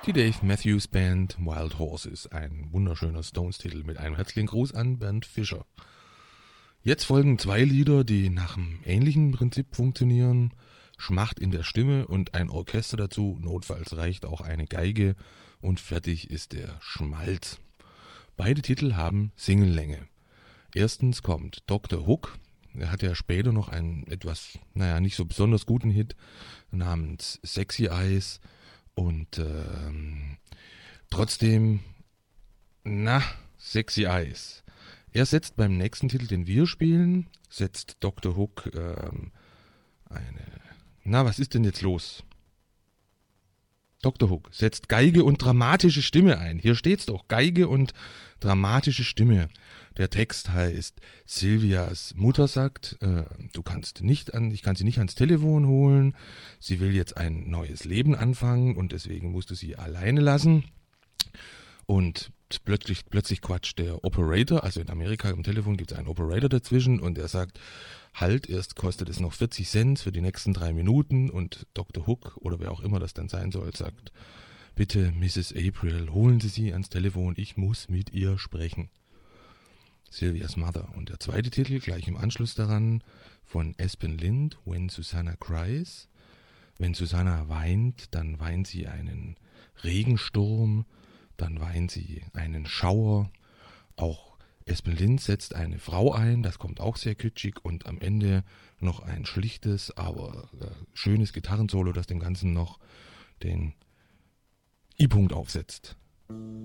Die Dave Matthews Band Wild Horses, ein wunderschöner Stones-Titel mit einem herzlichen Gruß an Bernd Fischer. Jetzt folgen 2 Lieder, die nach einem ähnlichen Prinzip funktionieren. Schmacht in der Stimme und ein Orchester dazu, notfalls reicht auch eine Geige und fertig ist der Schmalz. Beide Titel haben Singellänge. Erstens kommt Dr. Hook. Er hat ja später noch einen etwas, nicht so besonders guten Hit namens Sexy Eyes. Und trotzdem, Sexy Eyes. Er setzt beim nächsten Titel, den wir spielen, setzt Dr. Hook was ist denn jetzt los? Dr. Hook setzt Geige und dramatische Stimme ein. Hier steht's doch, Geige und dramatische Stimme. Der Text heißt, Silvias Mutter sagt, ich kann sie nicht ans Telefon holen. Sie will jetzt ein neues Leben anfangen und deswegen musst du sie alleine lassen. Und plötzlich quatscht der Operator, also in Amerika im Telefon gibt es einen Operator dazwischen und er sagt, halt, erst kostet es noch 40 Cent für die nächsten 3 Minuten und Dr. Hook oder wer auch immer das dann sein soll, sagt, bitte Mrs. April, holen Sie sie ans Telefon, ich muss mit ihr sprechen. Sylvia's Mother. Und der zweite Titel, gleich im Anschluss daran, von Espen Lind, When Susanna Cries. Wenn Susanna weint, dann weint sie einen Regensturm, dann weint sie einen Schauer. Auch Espen Lind setzt eine Frau ein, das kommt auch sehr kitschig und am Ende noch ein schlichtes, aber schönes Gitarrensolo, das dem Ganzen noch den I-Punkt aufsetzt.